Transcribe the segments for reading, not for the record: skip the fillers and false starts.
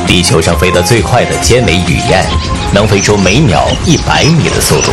地球上飞得最快的尖尾雨燕，能飞出每秒100米的速度。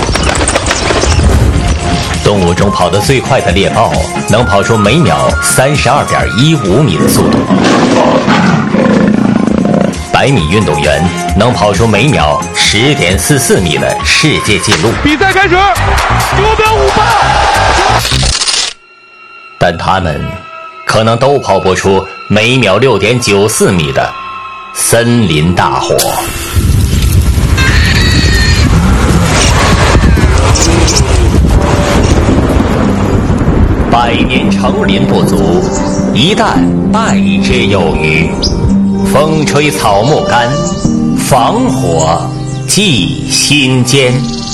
动物中跑得最快的猎豹，能跑出每秒32.15米的速度。100米运动员能跑出每秒10.44米的世界纪录。 比赛开始，给我表5棒。 但他们可能都跑不出每秒6.94米的森林大火。100年成林不足，一旦败之有余。风吹草木干，防火祭心间。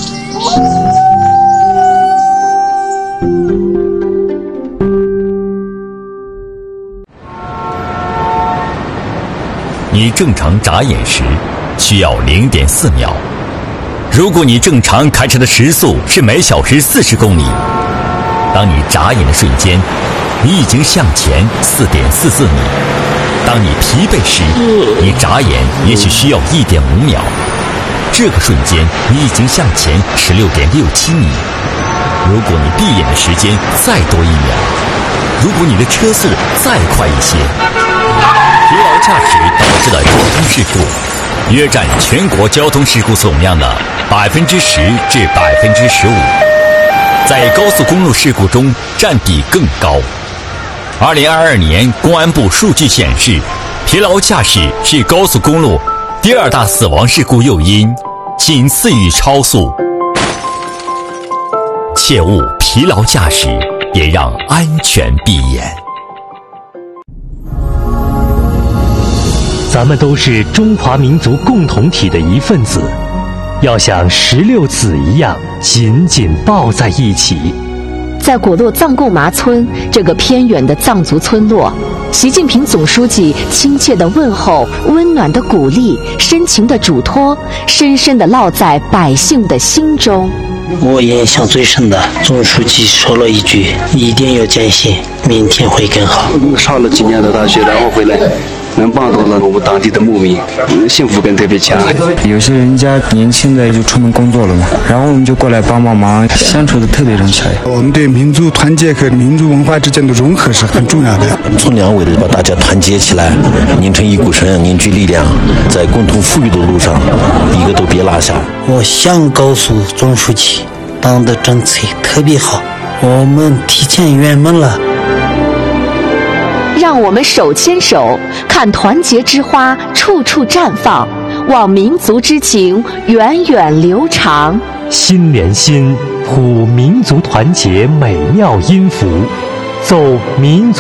你正常眨眼时需要0.4秒。如果你正常开车的时速是每小时40公里，当你眨眼的瞬间，你已经向前4.44米。当你疲惫时，你眨眼也许需要1.5秒。这个瞬间，你已经向前16.67米。如果你闭眼的时间再多1秒，如果你的车速再快一些，疲劳驾驶导致的交通事故约占全国交通事故总量的10%至15%，在高速公路事故中占比更高。2022年公安部数据显示，疲劳驾驶是高速公路第2大死亡事故诱因，仅次于超速。切勿疲劳驾驶，也让安全闭眼。 咱们都是中华民族共同体的一份子，要像16子一样紧紧抱在一起。 在果洛藏贡麻村这个偏远的藏族村落，习近平总书记亲切的问候、温暖的鼓励、深情的嘱托，深深地烙在百姓的心中。 我印象最深的，总书记说了一句：“一定要坚信，明天会更好。” 上了几年的大学，然后回来能帮到了我们当地的牧民，幸福感特别强。 有些人家年轻的就出门工作了嘛，然后我们就过来帮忙，相处的特别融洽。 我们对民族团结和民族文化之间的融合是很重要的。 从良为的把大家团结起来，拧成一股绳，凝聚力量，在共同富裕的路上，一个都别落下。 我想告诉总书记，党的政策特别好，我们提前圆满了。 让我们手牵手，看团结之花处处绽放，望民族之情源远流长。 心连心，谱民族团结美妙音符，奏民族